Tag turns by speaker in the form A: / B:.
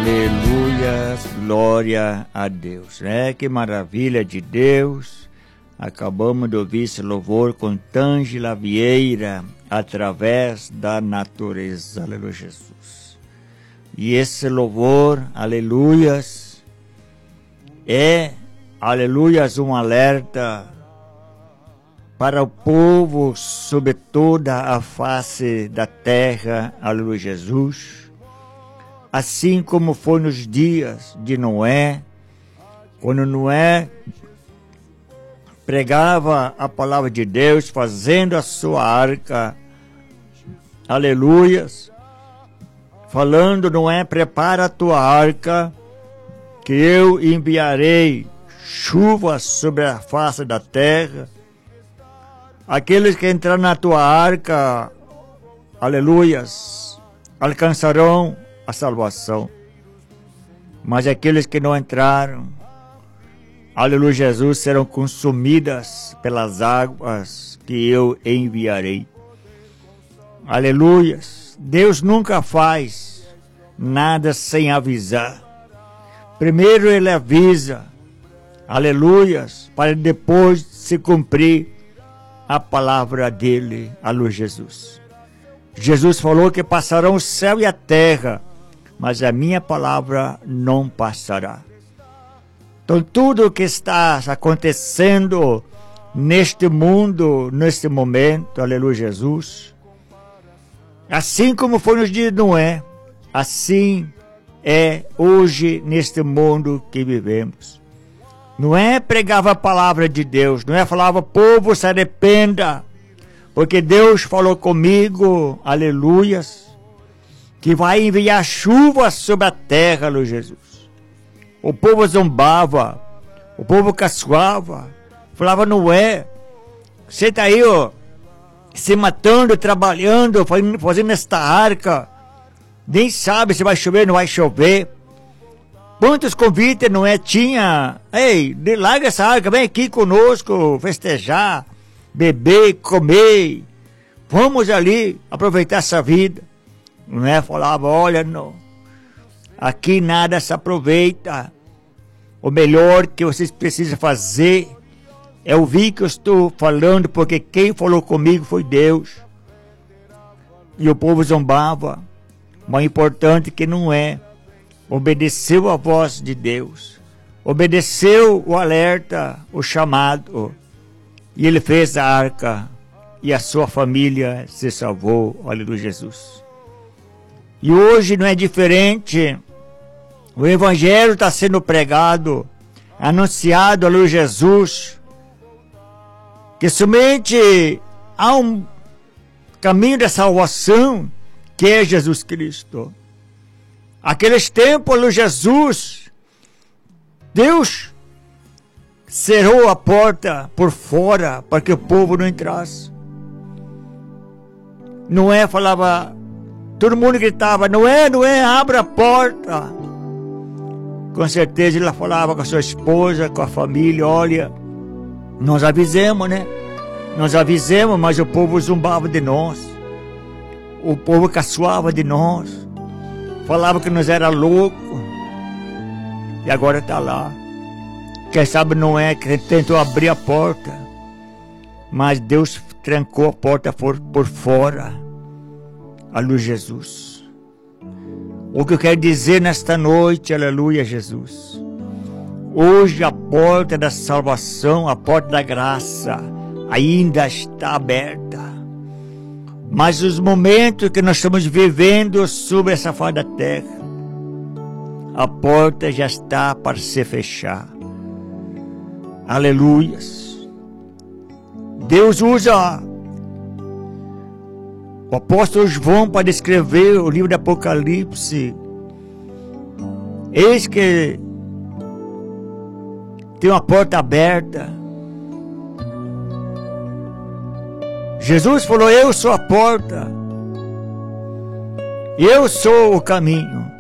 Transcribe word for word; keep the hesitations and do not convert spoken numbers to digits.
A: Aleluia, glória a Deus, né? Que maravilha de Deus. Acabamos de ouvir esse louvor com Tângela Vieira, através da natureza. Aleluia, Jesus. E esse louvor, aleluias, é, aleluias, um alerta para o povo sobre toda a face da terra. Aleluia, Jesus. Assim como foi nos dias de Noé, quando Noé pregava a palavra de Deus, fazendo a sua arca, aleluias, falando: Noé, prepara a tua arca, que eu enviarei chuva sobre a face da terra. Aqueles que entrarem na tua arca, aleluias, alcançarão a salvação. Mas aqueles que não entraram, aleluia, Jesus, serão consumidas pelas águas que eu enviarei. Aleluias. Deus nunca faz nada sem avisar. Primeiro ele avisa, aleluias, para depois se cumprir a palavra dele. Aleluia, Jesus. Jesus falou que passarão o céu e a terra, mas a minha palavra não passará. Então tudo o que está acontecendo neste mundo, neste momento, aleluia, Jesus, assim como foi nos dias de Noé, assim é hoje neste mundo que vivemos. Noé pregava a palavra de Deus, Noé falava: povo, se arrependa, porque Deus falou comigo, aleluias, que vai enviar chuva sobre a terra, aleluia, Jesus. O povo zombava, o povo caçoava, falava: Noé, você está aí, ó, se matando, trabalhando, fazendo esta arca, nem sabe se vai chover ou não vai chover. Quantos convites Noé tinha? Ei, larga essa arca, vem aqui conosco festejar, beber, comer, vamos ali aproveitar essa vida. Noé falava: olha, não, aqui nada se aproveita. O melhor que vocês precisam fazer é ouvir que eu estou falando, porque quem falou comigo foi Deus. E o povo zombava, mas o importante é que Noé obedeceu a voz de Deus, obedeceu o alerta, o chamado, e ele fez a arca, e a sua família se salvou. Aleluia, Jesus. E hoje não é diferente. O evangelho está sendo pregado, anunciado, aleluia, Jesus, que somente há um caminho de salvação, que é Jesus Cristo. Aqueles tempos, aleluia, Jesus, Deus cerrou a porta por fora para que o povo não entrasse. Noé falava, todo mundo gritava: Noé, Noé, abra a porta. Com certeza ele falava com a sua esposa, com a família: olha, nós avisamos, né? Nós avisamos, mas o povo zombava de nós. O povo caçoava de nós. Falava que nós era louco. E agora está lá. Quem sabe Noé que tentou abrir a porta, mas Deus trancou a porta por, por fora. Aleluia, Jesus. O que eu quero dizer nesta noite, aleluia, Jesus, hoje a porta da salvação, a porta da graça ainda está aberta, mas os momentos que nós estamos vivendo sobre essa face da terra, a porta já está para se fechar. Aleluias. Deus usa o apóstolo João para descrever o livro do Apocalipse. Eis que tem uma porta aberta. Jesus falou: eu sou a porta, eu sou o caminho.